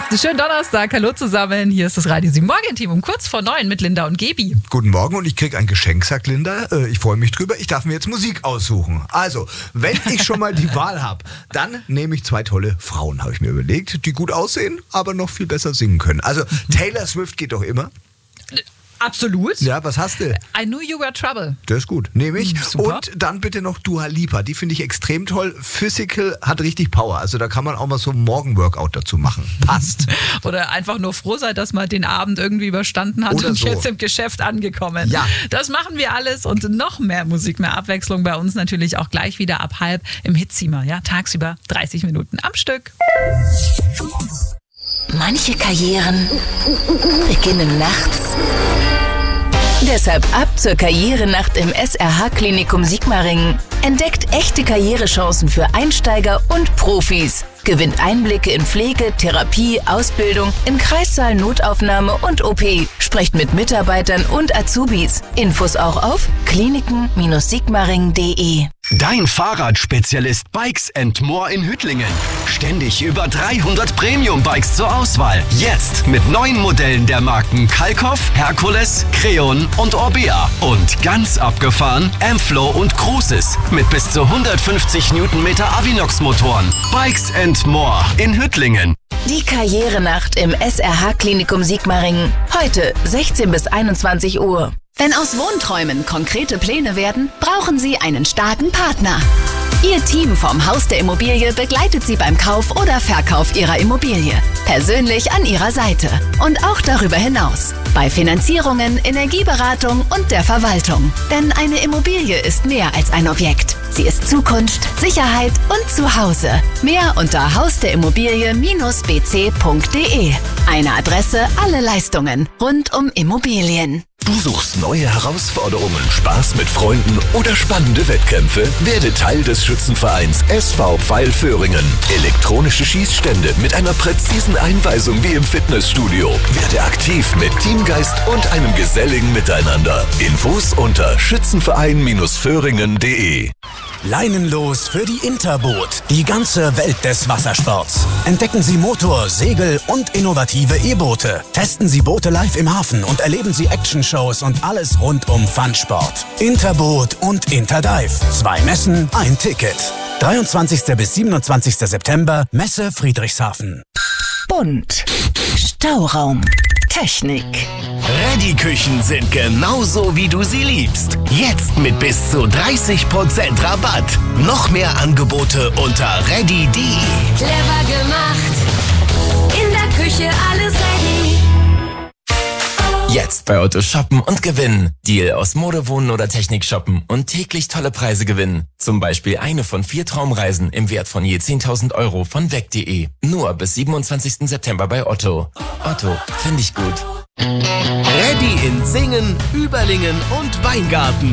Schönen Donnerstag, hallo zusammen. Hier ist das Radio 7 Morgenteam um kurz vor 9 mit Linda und Gebi. Guten Morgen und ich krieg ein Geschenk, sagt Linda. Ich freue mich drüber. Ich darf mir jetzt Musik aussuchen. Also, wenn ich schon mal die Wahl habe, dann nehme ich 2 tolle Frauen, habe ich mir überlegt, die gut aussehen, aber noch viel besser singen können. Also, Taylor Swift geht doch immer. Absolut. Ja, was hast du? I Knew You Were Trouble. Das ist gut. Nehme ich. Super. Und dann bitte noch Dua Lipa. Die finde ich extrem toll. Physical hat richtig Power. Also da kann man auch mal so ein Morgenworkout dazu machen. Passt. Oder einfach nur froh sein, dass man den Abend irgendwie überstanden hat Oder und so. jetzt im Geschäft angekommen. Ja. Das machen wir alles und noch mehr Musik, mehr Abwechslung bei uns natürlich auch gleich wieder ab 12 im Hitzimmer. Ja, tagsüber 30 Minuten am Stück. Manche Karrieren beginnen nachts. Deshalb ab zur Karrierenacht im SRH-Klinikum Sigmaringen. Entdeckt echte Karrierechancen für Einsteiger und Profis. Gewinnt Einblicke in Pflege, Therapie, Ausbildung, im Kreissaal, Notaufnahme und OP. Sprecht mit Mitarbeitern und Azubis. Infos auch auf kliniken-sigmaringen.de. Dein Fahrradspezialist Bikes & More in Hüttlingen. Ständig über 300 Premium-Bikes zur Auswahl. Jetzt mit neuen Modellen der Marken Kalkoff, Herkules, Creon und Orbea. Und ganz abgefahren Ampflow und Crucis mit bis zu 150 Newtonmeter Avinox-Motoren. Bikes & More in Hüttlingen. Die Karrierenacht im SRH-Klinikum Sigmaringen. Heute 16 bis 21 Uhr. Wenn aus Wohnträumen konkrete Pläne werden, brauchen Sie einen starken Partner. Ihr Team vom Haus der Immobilie begleitet Sie beim Kauf oder Verkauf Ihrer Immobilie. Persönlich an Ihrer Seite. Und auch darüber hinaus. Bei Finanzierungen, Energieberatung und der Verwaltung. Denn eine Immobilie ist mehr als ein Objekt. Sie ist Zukunft, Sicherheit und Zuhause. Mehr unter hausderimmobilie-bc.de. Eine Adresse, alle Leistungen rund um Immobilien. Du suchst neue Herausforderungen, Spaß mit Freunden oder spannende Wettkämpfe? Werde Teil des Schützenvereins SV Pfeil-Föhringen. Elektronische Schießstände mit einer präzisen Einweisung wie im Fitnessstudio. Werde aktiv mit Teamgeist und einem geselligen Miteinander. Infos unter schützenverein-föhringen.de. Leinenlos für die Interboot, die ganze Welt des Wassersports. Entdecken Sie Motor-, Segel- und innovative E-Boote. Testen Sie Boote live im Hafen und erleben Sie Actionshows und alles rund um Funsport. Interboot und Interdive. 2 Messen, ein Ticket. 23. bis 27. September, Messe Friedrichshafen. Bunt. Stauraum. Technik. Ready-Küchen sind genauso, wie du sie liebst. Jetzt mit bis zu 30% Rabatt. Noch mehr Angebote unter ready.de. Clever gemacht. In der Küche alles ready. Jetzt bei Otto shoppen und gewinnen. Deal aus Mode, Wohnen oder Technik shoppen und täglich tolle Preise gewinnen. Zum Beispiel eine von 4 Traumreisen im Wert von je 10.000 Euro von weg.de. Nur bis 27. September bei Otto. Otto, finde ich gut. Ready in Singen, Überlingen und Weingarten.